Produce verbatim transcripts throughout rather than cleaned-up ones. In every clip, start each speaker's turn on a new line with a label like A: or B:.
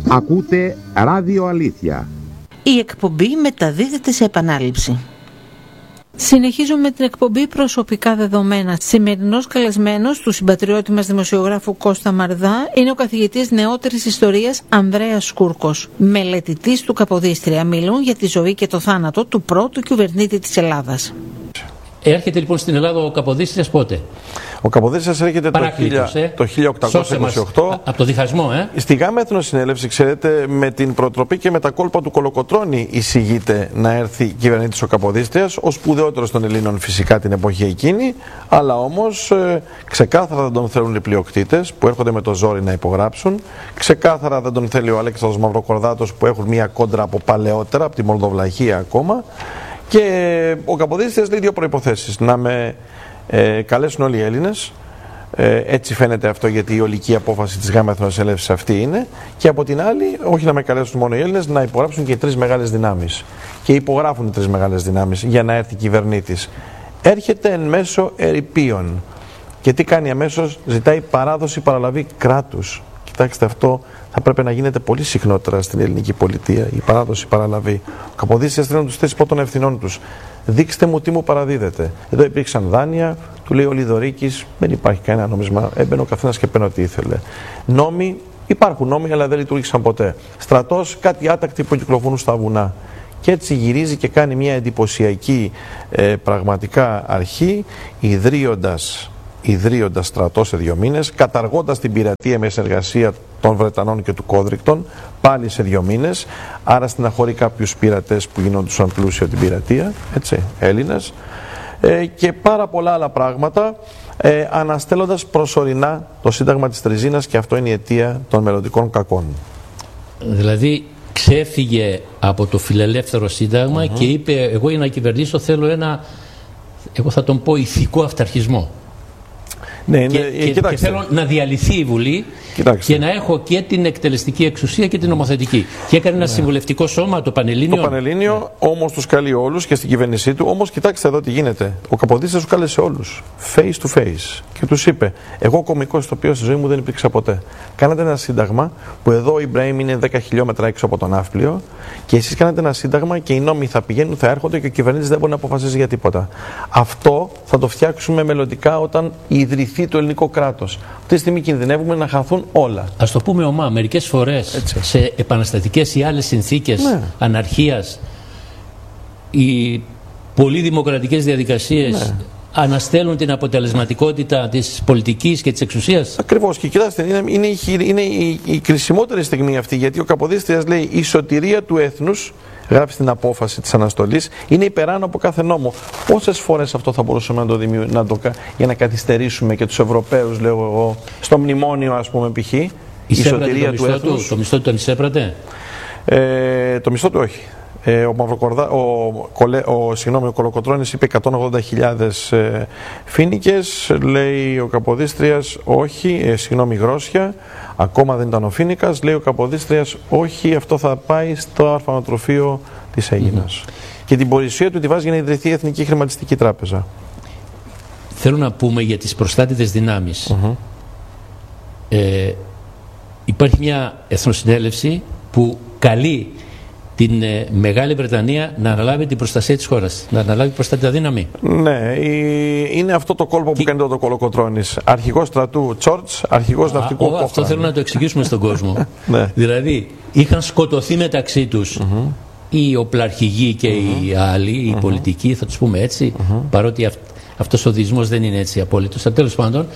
A: Ακούτε Ράδιο Αλήθεια.
B: Η εκπομπή μεταδίδεται σε επανάληψη.
C: Συνεχίζουμε την εκπομπή Προσωπικά Δεδομένα. Σημερινός καλεσμένος του συμπατριώτη μας δημοσιογράφου Κώστα Μαρδά είναι ο καθηγητής νεότερης ιστορίας Ανδρέας Σκούρκος, μελετητής του Καποδίστρια. Μιλούν για τη ζωή και το θάνατο του πρώτου κυβερνήτη της Ελλάδας.
D: Έρχεται λοιπόν στην Ελλάδα ο Καποδίστριας πότε?
E: Ο Καποδίστριας έρχεται το,
D: ε?
E: το χίλια οκτακόσια είκοσι οκτώ.
D: Από το διχασμό, ε?
E: Στη ΓΑΜΑ Εθνοσυνέλευση, ξέρετε, με την προτροπή και με τα κόλπα του Κολοκοτρώνη εισηγείται να έρθει κυβερνήτης ο Καποδίστριας, ο σπουδαιότερος των Ελλήνων φυσικά την εποχή εκείνη, αλλά όμως ε, ξεκάθαρα δεν τον θέλουν οι πλειοκτήτες που έρχονται με το ζόρι να υπογράψουν, ξεκάθαρα δεν τον θέλει ο Αλέξανδρος Μαυροκορδάτος που έχουν μια κόντρα από παλαιότερα, από τη Μολδοβλαχία ακόμα. Και ο Καποδίστριας λέει δύο προϋποθέσεις: να με ε, καλέσουν όλοι οι Έλληνες, ε, έτσι φαίνεται αυτό γιατί η ολική απόφαση της ΓΑΜΑ Εθνοσυνέλευσης αυτή είναι, και από την άλλη όχι να με καλέσουν μόνο οι Έλληνες, να υπογράψουν και οι τρεις μεγάλες δυνάμεις. Και υπογράφουν οι τρεις μεγάλες δυνάμεις για να έρθει κυβερνήτης. Έρχεται εν μέσω ερειπίων. Και τι κάνει αμέσως? Ζητάει παράδοση παραλαβή κράτους. Κοιτάξτε, αυτό θα πρέπει να γίνεται πολύ συχνότερα στην ελληνική πολιτεία, η παράδοση παραλαβή. Ο Καποδίστριας θέλει να τους θέσει πρώτων ευθυνών τους. Δείξτε μου τι μου παραδίδεται. Εδώ υπήρξαν δάνεια, του λέει ο Λιδωρίκης, δεν υπάρχει κανένα νόμισμα. Έμπαινε ο καθένας και παίρνει ό,τι ήθελε. Νόμοι, υπάρχουν νόμοι, αλλά δεν λειτουργήσαν ποτέ. Στρατός, κάτι άτακτοι που κυκλοφορούν στα βουνά. Και έτσι γυρίζει και κάνει μια εντυπωσιακή ε, πραγματικά αρχή, ιδρύοντας. ιδρύοντας στρατό σε δύο μήνες, καταργώντας την πειρατεία με συνεργασία των Βρετανών και του Κόδρικτον, πάλι σε δύο μήνες, άρα στεναχωρεί κάποιους πειρατές που γινόντουσαν πλούσιοι από την πειρατεία, έτσι, Έλληνες, ε, και πάρα πολλά άλλα πράγματα, ε, αναστέλλοντας προσωρινά το Σύνταγμα της Τριζίνας, και αυτό είναι η αιτία των μελλοντικών κακών.
D: Δηλαδή ξέφυγε από το φιλελεύθερο Σύνταγμα mm-hmm. και είπε, εγώ για να κυβερνήσω θέλω ένα, εγώ θα τον πω, ηθικό αυταρχισμό.
E: Ναι,
D: και,
E: ναι,
D: και, και θέλω να διαλυθεί η Βουλή, κοιτάξτε, και να έχω και την εκτελεστική εξουσία και την νομοθετική. Και έκανε ένα ναι. συμβουλευτικό σώμα, το Πανελλήνιο. Το Πανελλήνιο,
E: ναι. όμως τους καλεί όλους και στην κυβέρνησή του. Όμως κοιτάξτε εδώ τι γίνεται. Ο Καποδίστριας τους κάλεσε όλους, face to face, και τους είπε: εγώ κωμικός ηθοποιός στη ζωή μου δεν υπήρξα ποτέ. Κάνατε ένα σύνταγμα που εδώ ο Ιμπραήμ είναι δέκα χιλιόμετρα έξω από τον Ναύπλιο, και εσείς κάνατε ένα σύνταγμα και οι νόμοι θα πηγαίνουν, θα έρχονται και ο κυβερνήτης δεν μπορεί να αποφασίζει για τίποτα. Αυτό θα το φτιάξουμε μελλοντικά όταν ιδρυθεί το ελληνικό κράτος. Αυτή τη στιγμή κινδυνεύουμε να χαθούν όλα.
D: Ας το πούμε ομά, μερικές φορές έτσι, σε επαναστατικές ή άλλες συνθήκες ναι. αναρχίας, οι πολύ δημοκρατικές διαδικασίες ναι. αναστέλνουν την αποτελεσματικότητα της πολιτικής και της εξουσίας.
E: Ακριβώς, και κοιτάξτε, είναι, είναι, η, είναι η, η κρισιμότερη στιγμή αυτή, γιατί ο Καποδίστριας λέει: η σωτηρία του έθνους, γράφει στην απόφαση της αναστολής, είναι υπεράνω από κάθε νόμο. Πόσες φορές αυτό θα μπορούσαμε να το δημιουργήσουμε για να καθυστερήσουμε και τους Ευρωπαίους, λέω εγώ, στο μνημόνιο, ας πούμε, π.χ. Η σωτηρία του έθνους.
D: Του, το μισθό του τον εισέπρατε?
E: Ε, το μισθό του όχι. Ε, ο, Μαυροκορδά, ο, Κολε, ο, συγγνώμη, ο Κολοκοτρώνης είπε εκατόν ογδόντα χιλιάδες ε, φοίνικες, λέει ο Καποδίστριας όχι, ε, συγγνώμη, γρόσια, ακόμα δεν ήταν ο Φοίνικας, λέει ο Καποδίστριας όχι, αυτό θα πάει στο αρφανοτροφείο της Αίγινας. Mm-hmm. Και την πολιτική του τη βάζει για να ιδρυθεί η Εθνική Χρηματιστική Τράπεζα.
D: Θέλω να πούμε για τις προστάτητες δυνάμεις. Mm-hmm. ε, υπάρχει μια εθνοσυνέλευση που καλεί την ε, Μεγάλη Βρετανία να αναλάβει την προστασία της χώρας, να αναλάβει προστάτητα δύναμη.
E: Ναι, η, είναι αυτό το κόλπο που και... κάνει το Κολοκοτρώνης. Αρχηγός στρατού Τσόρτς, αρχηγός ναυτικού Κόχρα.
D: Αυτό θέλω να το εξηγήσουμε στον κόσμο.
E: Ναι.
D: Δηλαδή, είχαν σκοτωθεί μεταξύ τους mm-hmm. οι οπλαρχηγοί και mm-hmm. οι άλλοι, οι mm-hmm. πολιτικοί, θα τους πούμε έτσι, mm-hmm. παρότι αυ, αυτός ο διεισμός δεν είναι έτσι απόλυτος. Τέλος πάντων,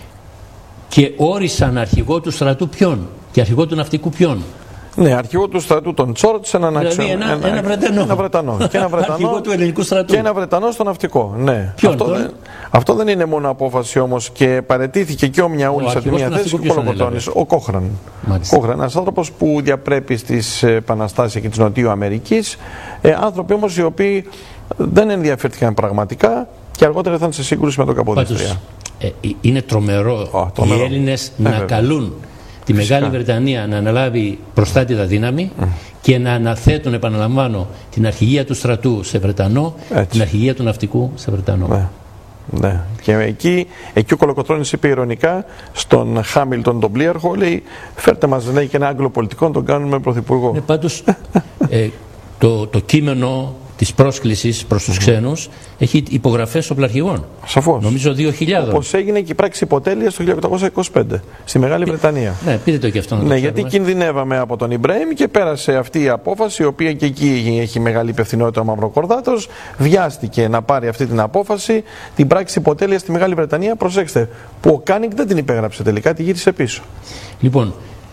D: και όρισαν αρχηγό του στρατού ποιον και αρχηγό του ναυτικού ποιον.
E: Ναι, αρχηγό του στρατού τον Τσόρτς, έναν
D: δηλαδή ένα, ένα, ένα Βρετανό.
E: Ένα Βρετανό. Και ένα Βρετανό,
D: αρχηγό του ελληνικού στρατού.
E: Και ένα Βρετανό στο ναυτικό. Ναι.
D: Ποιον,
E: αυτό, δεν, αυτό δεν είναι μόνο απόφαση όμως, και παραιτήθηκε και ο Μιαούλης από τη μία θέση και ο Κολοκοτρώνης. Ο Κόχραν. Κόχραν, ένας άνθρωπος που διαπρέπει στις επαναστάσεις και της Νοτιού Αμερικής. Ε, άνθρωποι όμως οι οποίοι δεν ενδιαφέρθηκαν πραγματικά και αργότερα ήρθαν σε σύγκρουση με τον Καποδίστρια.
D: Ε, είναι τρομερό, oh, τρομερό. οι Έλληνες ε, να βέβαια. καλούν τη Φυσικά. Μεγάλη Βρετανία να αναλάβει προστάτητα δύναμη mm. και να αναθέτουν, επαναλαμβάνω, την αρχηγία του στρατού σε Βρετανό, έτσι. την αρχηγία του ναυτικού σε Βρετανό.
E: Ναι. Ναι. Και εκεί, εκεί ο Κολοκοτρώνης είπε ειρωνικά στον Χάμιλτον τον πλοίαρχο, λέει, φέρτε μας, λέει, και ένα Άγγλο πολιτικό να τον κάνουμε πρωθυπουργό.
D: Ναι, πάντως ε, το, το κείμενο της πρόσκλησης προς τους ξένους έχει υπογραφές οπλαρχηγών.
E: Σαφώς.
D: Νομίζω δύο χιλιάδες.
E: Όπως έγινε και η πράξη υποτέλειας το χίλια οκτακόσια είκοσι πέντε στη Μεγάλη Βρετανία.
D: Ναι, πείτε το και αυτό να το
E: Ναι,
D: ξέρουμε.
E: γιατί κινδυνεύαμε από τον Ιμπραήμ και πέρασε αυτή η απόφαση, η οποία και εκεί έχει μεγάλη υπευθυνότητα ο Μαυροκορδάτος. Βιάστηκε να πάρει αυτή την απόφαση, την πράξη υποτέλειας στη Μεγάλη Βρετανία. Προσέξτε, που ο Κάνινγκ δεν την υπέγραψε τελικά, τη γύρισε πίσω.
D: Λοιπόν,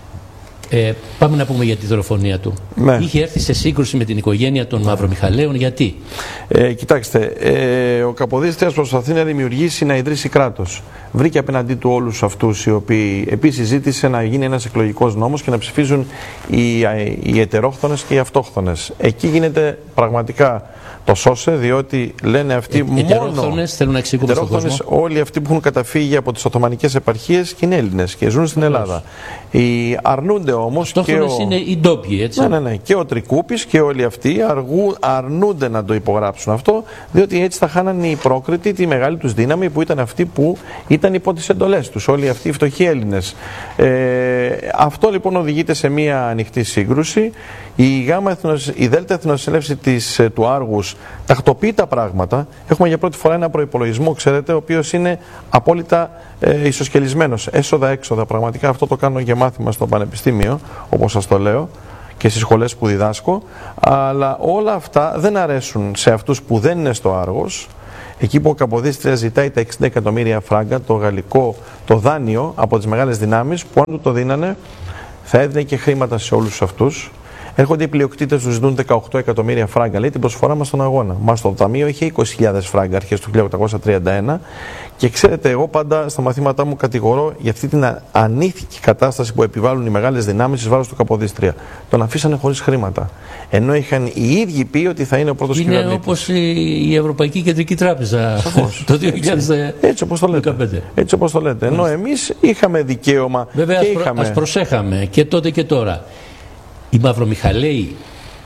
D: ε, πάμε να πούμε για τη δολοφονία του.
E: Ναι.
D: Είχε έρθει σε σύγκρουση με την οικογένεια των Μαυρομιχαλαίων, γιατί?
E: Ε, κοιτάξτε, ε, ο Καποδίστριας προσπαθεί να δημιουργήσει, να ιδρύσει κράτος. Βρήκε απέναντί του όλους αυτούς οι οποίοι επίσης ζήτησε να γίνει ένας εκλογικός νόμος και να ψηφίζουν οι, οι ετερόχθονες και οι αυτόχθονες. Εκεί γίνεται πραγματικά το σώσε, διότι λένε αυτοί
D: ε,
E: μόνο.
D: Ετερόχθονες, θέλουν να εξηγούμε στον κόσμο.
E: Όλοι αυτοί που έχουν καταφύγει από τις Οθωμανικές επαρχίες και είναι Έλληνες και ζουν στην Ελλάδα. Οι αρνούνται όμως. Και ο...
D: είναι οι ντόπιοι, έτσι.
E: Ναι, ναι, ναι. Και ο Τρικούπης και όλοι αυτοί αργού, αρνούνται να το υπογράψουν αυτό, διότι έτσι θα χάνανε οι πρόκριτοι τη μεγάλη τους δύναμη που ήταν αυτοί που ήταν υπό τις εντολές τους. Όλοι αυτοί οι φτωχοί Έλληνες. Ε, αυτό λοιπόν οδηγείται σε μια ανοιχτή σύγκρουση. Η, γάμα εθνος, η Δέλτα Εθνοσυνέλευση της, του Άργους τακτοποιεί τα πράγματα. Έχουμε για πρώτη φορά ένα προϋπολογισμό, ξέρετε, ο οποίος είναι απόλυτα ε, ισοσκελισμένος. Έσοδα-έξοδα. Πραγματικά αυτό το κάνω και μάθημα στο πανεπιστήμιο, όπως σας το λέω, και στις σχολές που διδάσκω. Αλλά όλα αυτά δεν αρέσουν σε αυτούς που δεν είναι στο Άργος. Εκεί που ο Καποδίστριας ζητάει τα εξήντα εκατομμύρια φράγκα, το γαλλικό, το δάνειο από τις μεγάλες δυνάμεις, που αν του το δίνανε θα έδινε και χρήματα σε όλους αυτούς. Έρχονται οι πλειοκτήτες, του ζητούν δεκαοκτώ εκατομμύρια φράγκα. Λέει την προσφορά μας στον αγώνα. Μας το ταμείο είχε είκοσι χιλιάδες φράγκα αρχές του χίλια οκτακόσια τριάντα ένα. Και ξέρετε, εγώ πάντα στα μαθήματά μου κατηγορώ για αυτή την ανήθικη κατάσταση που επιβάλλουν οι μεγάλες δυνάμεις εις βάρος του Καποδίστρια. Τον αφήσανε χωρίς χρήματα. Ενώ είχαν οι ίδιοι πει ότι θα είναι ο πρώτος κυβερνήτης.
D: Είναι όπως η Ευρωπαϊκή Κεντρική Τράπεζα το δύο χιλιάδες δεκαπέντε.
E: Έτσι όπως το λέτε. Έτσι όπως το λέτε. Ενώ εμείς είχαμε δικαίωμα.
D: Βέβαια,
E: και
D: ας, προ,
E: είχαμε...
D: ας προσέχαμε και τότε και τώρα. Οι Μαυρομιχαλαίοι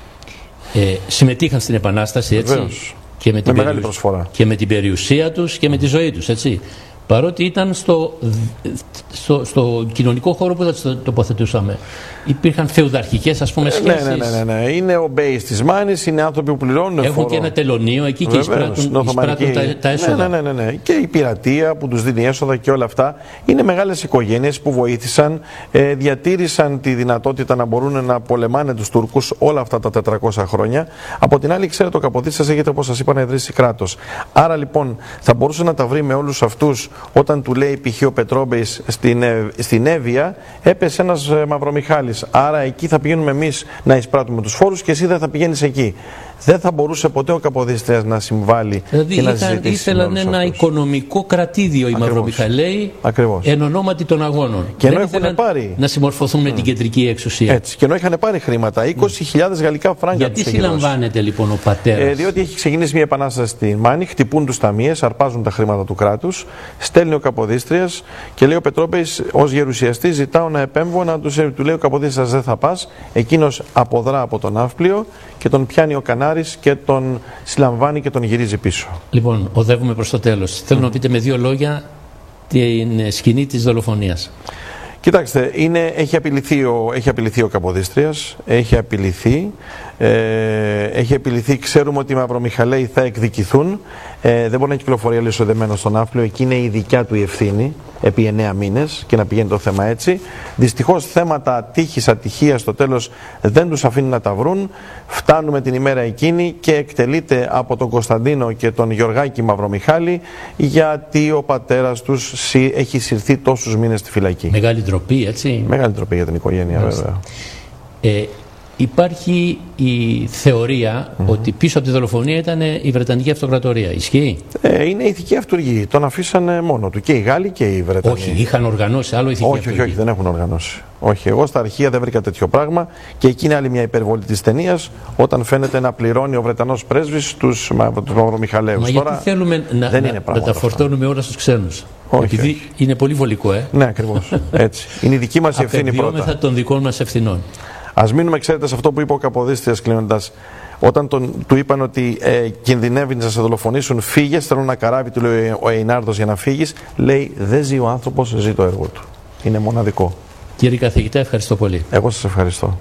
D: ε, συμμετείχαν στην Επανάσταση, έτσι, και με, την
E: με
D: περιουσ...
E: προσφορά.
D: και με την περιουσία τους και με τη ζωή τους, έτσι. Παρότι ήταν στο, στο, στο κοινωνικό χώρο που θα τοποθετούσαμε. Υπήρχαν φεουδαρχικές, ας πούμε, σχέσεις.
E: Ναι, ναι, ναι, ναι. Είναι ο μπέης της Μάνης, είναι άνθρωποι που πληρώνουν
D: Έχουν
E: φόρο.
D: και ένα τελωνίο εκεί. Βεβαίως, και εισπράττουν, εισπράττουν τα, τα έσοδα.
E: Ναι, ναι, ναι, ναι. Και η πειρατεία που τους δίνει έσοδα και όλα αυτά. Είναι μεγάλες οικογένειες που βοήθησαν, ε, διατήρησαν τη δυνατότητα να μπορούν να πολεμάνε τους Τούρκους όλα αυτά τα τετρακόσια χρόνια. Από την άλλη, ξέρετε, ο Καποδίστριας έχετε, όπως σας είπα, να ιδρύσει κράτος. Άρα λοιπόν θα μπορούσε να τα βρει με όλους αυτούς. Όταν του λέει π.χ. ο Πετρόμπεης στην, στην Εύβοια, έπεσε ένας Μαυρομιχάλης. Άρα εκεί θα πηγαίνουμε εμείς να εισπράττουμε τους φόρους και εσύ δεν θα πηγαίνεις εκεί. Δεν θα μπορούσε ποτέ ο Καποδίστριας να συμβάλλει
D: δηλαδή
E: και να
D: είχαν,
E: συζητήσει.
D: Ήθελαν ένα αυτούς. οικονομικό κρατήδιο οι Μαυρομιχαλαίοι εν ονόματι των αγώνων.
E: Και ενώ
D: δεν
E: έχουν πάρει.
D: Να συμμορφωθούν mm. με την κεντρική εξουσία.
E: Έτσι. Και ενώ είχαν πάρει χρήματα, είκοσι χιλιάδες γαλλικά φράγκα.
D: Γιατί συλλαμβάνεται λοιπόν ο πατέρας?
E: Ε, διότι έχει ξεκινήσει μια επανάσταση στη Μάνη, χτυπούν τους ταμείες, αρπάζουν τα χρήματα του κράτους, στέλνει ο Καποδίστριας και λέει ο Πετρόμπεης ως γερουσιαστής: ζητάω να επέμβω, να τους, του λέει ο Καποδίστριας δεν θα πας. Εκείνος αποδρά από τον ναύπλιο και τον πιάνει ο Κανάρης και τον συλλαμβάνει και τον γυρίζει πίσω.
D: Λοιπόν, οδεύουμε προς το τέλος. Mm. Θέλω να πείτε με δύο λόγια την σκηνή της δολοφονίας.
E: Κοιτάξτε, είναι, έχει, απειληθεί ο, έχει απειληθεί ο Καποδίστριας, έχει απειληθεί, ε, έχει απειληθεί, ξέρουμε ότι οι Μαυρομιχαλαίοι θα εκδικηθούν, ε, δεν μπορεί να κυκλοφορεί αλυσοδεμένο στον ναύπλιο, εκεί είναι η δικιά του η ευθύνη, επί εννέα μήνες και να πηγαίνει το θέμα έτσι. Δυστυχώς θέματα τύχης, ατυχίας στο τέλος δεν τους αφήνουν να τα βρουν, φτάνουμε την ημέρα εκείνη και εκτελείται από τον Κωνσταντίνο και τον Γεωργάκη Μαυρομιχάλη, γιατί ο πατέρας τους έχει συρθεί τόσους μήνες στη φυλακή.
D: Μεγάλη ντροπή, έτσι.
E: Μεγάλη ντροπή για την οικογένεια, Μάλιστα. βέβαια.
D: Ε, υπάρχει η θεωρία mm-hmm. ότι πίσω από τη δολοφονία ήταν η Βρετανική Αυτοκρατορία. Ισχύει?
E: Ε, είναι ηθική αυτουργή. Τον αφήσανε μόνο του. Και οι Γάλλοι και οι Βρετανοί.
D: Όχι, είχαν οργανώσει άλλο ηθική
E: όχι,
D: αυτουργή.
E: Όχι, όχι, δεν έχουν οργανώσει. Όχι, εγώ στα αρχεία δεν βρήκα τέτοιο πράγμα. Και εκεί είναι άλλη μια υπερβολή της ταινίας, όταν φαίνεται να πληρώνει ο Βρετανός πρέσβης τους Μαυρομιχαλαίους.
D: Μα
E: Τώρα,
D: γιατί θέλουμε να,
E: δεν
D: να,
E: είναι
D: να τα φορτώνουμε όλα στους ξένους?
E: Όχι,
D: Επειδή
E: όχι.
D: είναι πολύ βολικό, ε.
E: Ναι, ακριβώς. Έτσι. Είναι η δική μας ευθύνη πρώτα.
D: Απεβιόμεθα των δικών μας ευθυνών.
E: Ας μείνουμε, ξέρετε, σε αυτό που είπε ο Καποδίστριας κλείνοντας. Όταν τον, του είπαν ότι ε, κινδυνεύει να σε δολοφονήσουν, φύγε. Θέλω ένα καράβι, του λέει ο Εϊνάρδος, για να φύγεις. Λέει, δεν ζει ο άνθρωπος, ζει το έργο του. Είναι μοναδικό.
D: Κύριε καθηγητά, ευχαριστώ πολύ.
E: Εγώ σας ευχαριστώ.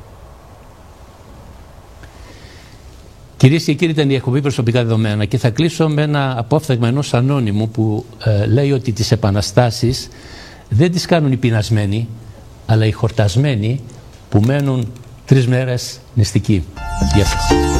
D: Κυρίες και κύριοι, ήταν η εκπομπή Προσωπικά Δεδομένα και θα κλείσω με ένα απόφθεγμα ενός ανώνυμου που ε, λέει ότι τις επαναστάσεις δεν τις κάνουν οι πεινασμένοι, αλλά οι χορτασμένοι που μένουν τρεις μέρες νηστικοί. Γεια σας.